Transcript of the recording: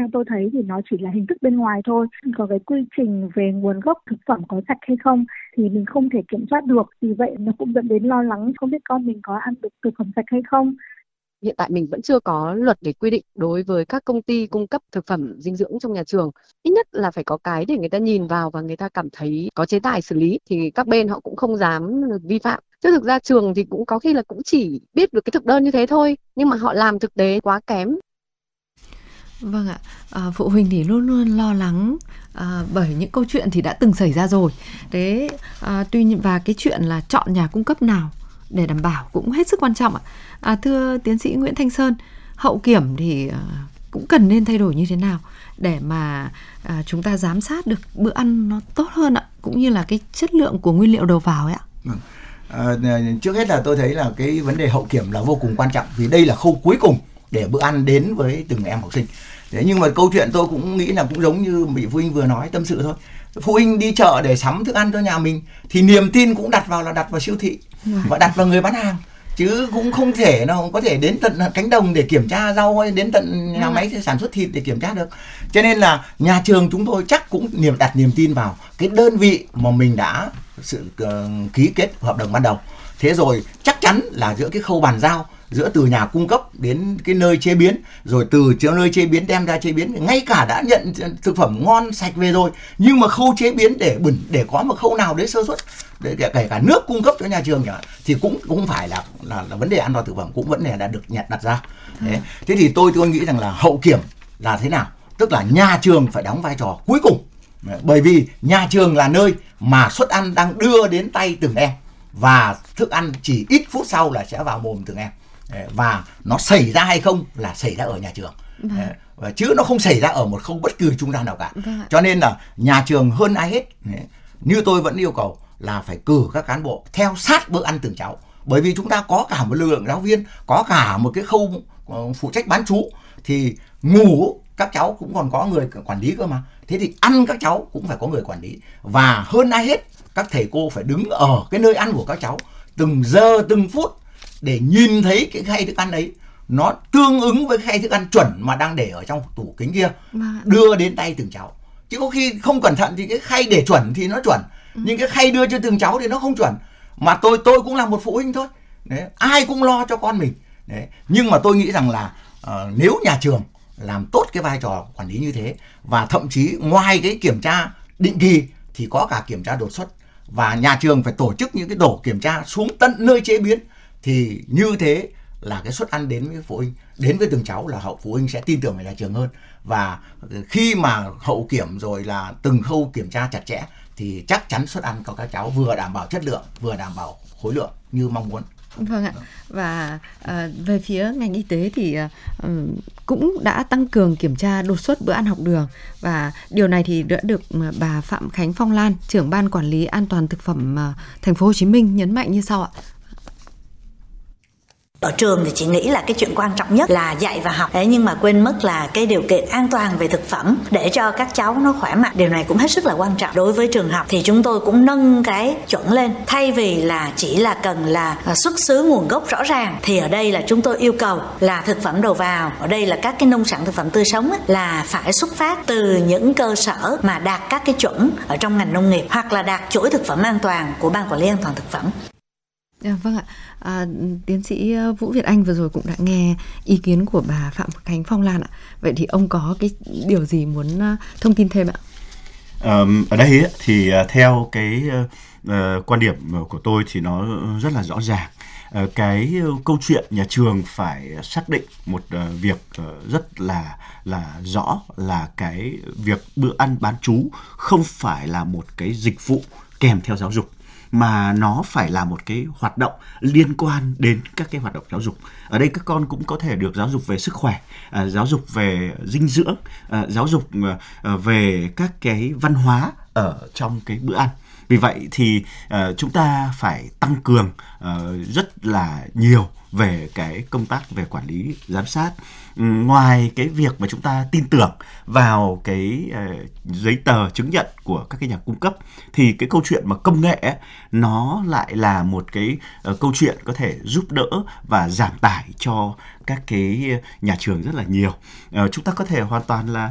theo tôi thấy thì nó chỉ là hình thức bên ngoài thôi. Có cái quy trình về nguồn gốc thực phẩm có sạch hay không thì mình không thể kiểm soát được. Vì vậy nó cũng dẫn đến lo lắng không biết con mình có ăn được thực phẩm sạch hay không. Hiện tại mình vẫn chưa có luật để quy định đối với các công ty cung cấp thực phẩm dinh dưỡng trong nhà trường. Ít nhất là phải có cái để người ta nhìn vào và người ta cảm thấy có chế tài xử lý thì các bên họ cũng không dám vi phạm. Chứ thực ra trường thì cũng có khi là cũng chỉ biết được cái thực đơn như thế thôi, nhưng mà họ làm thực tế quá kém. Vâng ạ, phụ huynh thì luôn luôn lo lắng bởi những câu chuyện thì đã từng xảy ra rồi. Thế tuy nhiên và cái chuyện là chọn nhà cung cấp nào để đảm bảo cũng hết sức quan trọng ạ. Thưa tiến sĩ Nguyễn Thanh Sơn, hậu kiểm thì cũng cần nên thay đổi như thế nào để mà chúng ta giám sát được bữa ăn nó tốt hơn ạ, cũng như là cái chất lượng của nguyên liệu đầu vào ấy ạ? Trước hết là tôi thấy là cái vấn đề hậu kiểm là vô cùng quan trọng, vì đây là khâu cuối cùng để bữa ăn đến với từng em học sinh. Thế nhưng mà câu chuyện tôi cũng nghĩ là cũng giống như vị phụ huynh vừa nói tâm sự thôi. Phụ huynh đi chợ để sắm thức ăn cho nhà mình thì niềm tin cũng đặt vào siêu thị và đặt vào người bán hàng, chứ cũng không thể nào có thể đến tận cánh đồng để kiểm tra rau hay đến tận nhà máy sản xuất thịt để kiểm tra được. Cho nên là nhà trường chúng tôi chắc cũng đặt niềm tin vào cái đơn vị mà mình đã ký kết hợp đồng ban đầu. Thế rồi chắc chắn là giữa cái khâu bàn giao giữa từ nhà cung cấp đến cái nơi chế biến, rồi từ nơi chế biến đem ra chế biến, ngay cả đã nhận thực phẩm ngon sạch về rồi, nhưng mà khâu chế biến để có một khâu nào đấy sơ suất, để kể cả nước cung cấp cho nhà trường thì cũng phải là vấn đề an toàn thực phẩm cũng vẫn là đã được đặt ra. Thế thì tôi nghĩ rằng là hậu kiểm là thế nào, tức là nhà trường phải đóng vai trò cuối cùng, bởi vì nhà trường là nơi mà suất ăn đang đưa đến tay từng em và thức ăn chỉ ít phút sau là sẽ vào mồm từng em, và nó xảy ra hay không là xảy ra ở nhà trường, chứ nó không xảy ra ở một không bất cứ trung gian nào cả. Cho nên là nhà trường hơn ai hết, như tôi vẫn yêu cầu là phải cử các cán bộ theo sát bữa ăn từng cháu, bởi vì chúng ta có cả một lực lượng giáo viên, có cả một cái khâu phụ trách bán trú, thì ngủ các cháu cũng còn có người quản lý cơ mà, thế thì ăn các cháu cũng phải có người quản lý, và hơn ai hết các thầy cô phải đứng ở cái nơi ăn của các cháu từng giờ từng phút để nhìn thấy cái khay thức ăn ấy nó tương ứng với khay thức ăn chuẩn mà đang để ở trong tủ kính kia, đưa đến tay từng cháu. Chứ có khi không cẩn thận thì cái khay để chuẩn thì nó chuẩn, nhưng cái khay đưa cho từng cháu thì nó không chuẩn. Mà tôi cũng là một phụ huynh thôi, đấy, ai cũng lo cho con mình, đấy. Nhưng mà tôi nghĩ rằng là nếu nhà trường làm tốt cái vai trò quản lý như thế, và thậm chí ngoài cái kiểm tra định kỳ thì có cả kiểm tra đột xuất, và nhà trường phải tổ chức những cái tổ kiểm tra xuống tận nơi chế biến, thì như thế là cái suất ăn đến với phụ huynh, đến với từng cháu là phụ huynh sẽ tin tưởng vào nhà trường hơn. Và khi mà hậu kiểm rồi là từng khâu kiểm tra chặt chẽ thì chắc chắn suất ăn của các cháu vừa đảm bảo chất lượng, vừa đảm bảo khối lượng như mong muốn. Vâng ạ. Và về phía ngành y tế thì cũng đã tăng cường kiểm tra đột xuất bữa ăn học đường, và điều này thì đã được bà Phạm Khánh Phong Lan, trưởng ban quản lý an toàn thực phẩm thành phố Hồ Chí Minh nhấn mạnh như sau ạ. Ở trường thì chị nghĩ là cái chuyện quan trọng nhất là dạy và học, nhưng mà quên mất là cái điều kiện an toàn về thực phẩm để cho các cháu nó khỏe mạnh. Điều này cũng hết sức là quan trọng. Đối với trường học thì chúng tôi cũng nâng cái chuẩn lên, thay vì là chỉ là cần là xuất xứ nguồn gốc rõ ràng, thì ở đây là chúng tôi yêu cầu là thực phẩm đầu vào, ở đây là các cái nông sản thực phẩm tươi sống là phải xuất phát từ những cơ sở mà đạt các cái chuẩn ở trong ngành nông nghiệp, hoặc là đạt chuỗi thực phẩm an toàn của Ban Quản lý An toàn thực phẩm. Vâng ạ. Tiến sĩ Vũ Việt Anh vừa rồi cũng đã nghe ý kiến của bà Phạm Khánh Phong Lan ạ. Vậy thì ông có cái điều gì muốn thông tin thêm ạ? Ở đây thì theo cái quan điểm của tôi thì nó rất là rõ ràng. Cái câu chuyện nhà trường phải xác định một việc rất là rõ, là cái việc bữa ăn bán trú không phải là một cái dịch vụ kèm theo giáo dục, mà nó phải là một cái hoạt động liên quan đến các cái hoạt động giáo dục. Ở đây các con cũng có thể được giáo dục về sức khỏe, giáo dục về dinh dưỡng, giáo dục về các cái văn hóa ở trong cái bữa ăn. Vì vậy thì chúng ta phải tăng cường rất là nhiều về cái công tác về quản lý, giám sát. Ngoài cái việc mà chúng ta tin tưởng vào cái giấy tờ chứng nhận của các cái nhà cung cấp, thì cái câu chuyện mà công nghệ ấy, nó lại là một cái câu chuyện có thể giúp đỡ và giảm tải cho các cái nhà trường rất là nhiều. Chúng ta có thể hoàn toàn là